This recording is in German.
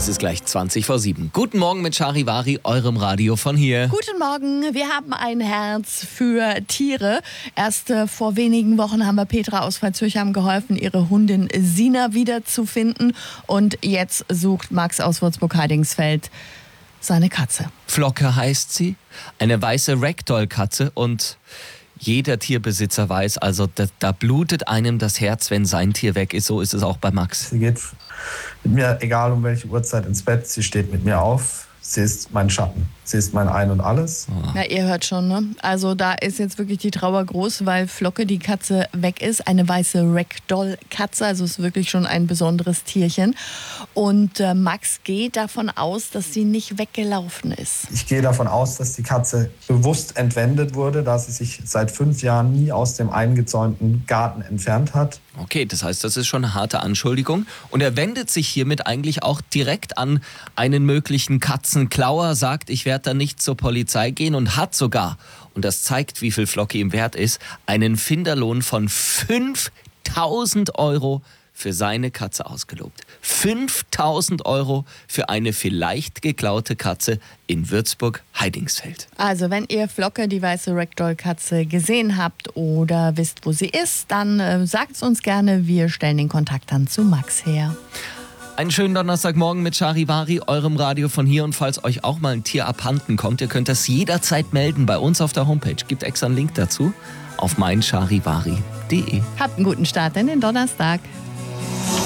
Es ist gleich 7:20. Guten Morgen mit Charivari, eurem Radio von hier. Guten Morgen, wir haben ein Herz für Tiere. Erst vor wenigen Wochen haben wir Petra aus Pfalzürchheim geholfen, ihre Hundin Sina wiederzufinden. Und jetzt sucht Max aus Würzburg-Heidingsfeld seine Katze. Flocke heißt sie, eine weiße Ragdoll-Katze und jeder Tierbesitzer weiß, also da blutet einem das Herz, wenn sein Tier weg ist. So ist es auch bei Max. Sie geht mit mir, egal um welche Uhrzeit, ins Bett. Sie steht mit mir auf. Sie ist mein Schatten. Sie ist mein Ein und Alles. Ja, ihr hört schon, ne? Also da ist jetzt wirklich die Trauer groß, weil Flocke, die Katze, weg ist. Eine weiße Ragdoll-Katze, also ist wirklich schon ein besonderes Tierchen. Und Max geht davon aus, dass sie nicht weggelaufen ist. Ich gehe davon aus, dass die Katze bewusst entwendet wurde, da sie sich seit 5 Jahren nie aus dem eingezäunten Garten entfernt hat. Okay, das heißt, das ist schon eine harte Anschuldigung. Und er wendet sich hiermit eigentlich auch direkt an einen möglichen Katzenklauer, sagt, ich werde da nicht zur Polizei gehen und hat sogar, und das zeigt, wie viel Flocke ihm wert ist, einen Finderlohn von 5.000 Euro für seine Katze ausgelobt. 5.000 Euro für eine vielleicht geklaute Katze in Würzburg-Heidingsfeld. Also wenn ihr Flocke, die weiße Ragdoll-Katze, gesehen habt oder wisst, wo sie ist, dann sagt es uns gerne. Wir stellen den Kontakt dann zu Max her. Einen schönen Donnerstagmorgen mit Charivari, eurem Radio von hier. Und falls euch auch mal ein Tier abhanden kommt, ihr könnt das jederzeit melden bei uns auf der Homepage. Gibt extra einen Link dazu auf meincharivari.de. Habt einen guten Start in den Donnerstag.